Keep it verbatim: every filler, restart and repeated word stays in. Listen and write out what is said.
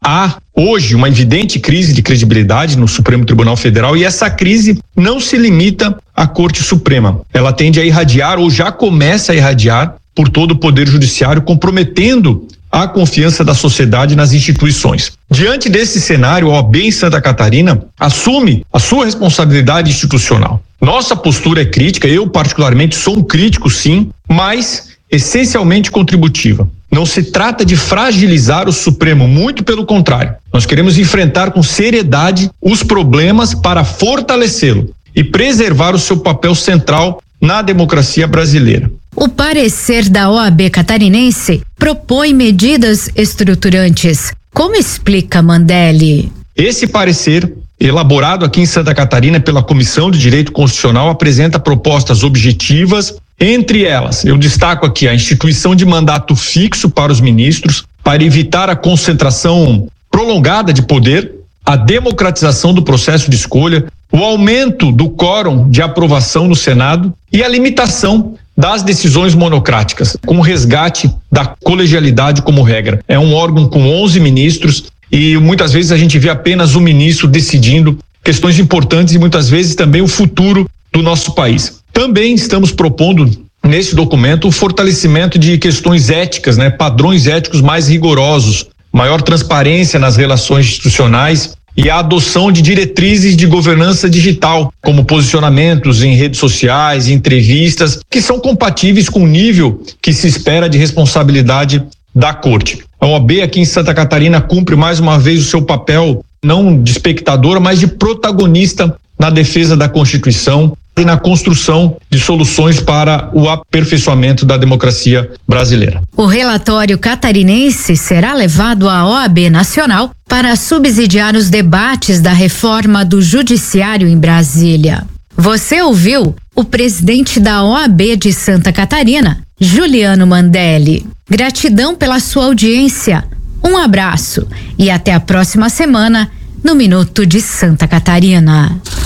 há hoje uma evidente crise de credibilidade no Supremo Tribunal Federal, e essa crise não se limita à Corte Suprema. Ela tende a irradiar, ou já começa a irradiar, por todo o Poder Judiciário, comprometendo a confiança da sociedade nas instituições. Diante desse cenário, a O A B em Santa Catarina assume a sua responsabilidade institucional. Nossa postura é crítica, eu particularmente sou um crítico, sim, mas essencialmente contributiva. Não se trata de fragilizar o Supremo, muito pelo contrário. Nós queremos enfrentar com seriedade os problemas para fortalecê-lo e preservar o seu papel central na democracia brasileira. O parecer da O A B catarinense propõe medidas estruturantes. Como explica Mandelli? Esse parecer, elaborado aqui em Santa Catarina pela Comissão de Direito Constitucional, apresenta propostas objetivas. Entre elas, eu destaco aqui a instituição de mandato fixo para os ministros, para evitar a concentração prolongada de poder, a democratização do processo de escolha, o aumento do quórum de aprovação no Senado e a limitação das decisões monocráticas, com o resgate da colegialidade como regra. É um órgão com onze ministros e muitas vezes a gente vê apenas um ministro decidindo questões importantes e muitas vezes também o futuro do nosso país. Também estamos propondo nesse documento o fortalecimento de questões éticas, né, padrões éticos mais rigorosos, maior transparência nas relações institucionais e a adoção de diretrizes de governança digital, como posicionamentos em redes sociais, entrevistas, que são compatíveis com o nível que se espera de responsabilidade da Corte. A O A B aqui em Santa Catarina cumpre mais uma vez o seu papel não de espectadora, mas de protagonista na defesa da Constituição e na construção de soluções para o aperfeiçoamento da democracia brasileira. O relatório catarinense será levado à O A B Nacional para subsidiar os debates da reforma do Judiciário em Brasília. Você ouviu o presidente da O A B de Santa Catarina, Juliano Mandelli. Gratidão pela sua audiência. Um abraço e até a próxima semana no Minuto de Santa Catarina.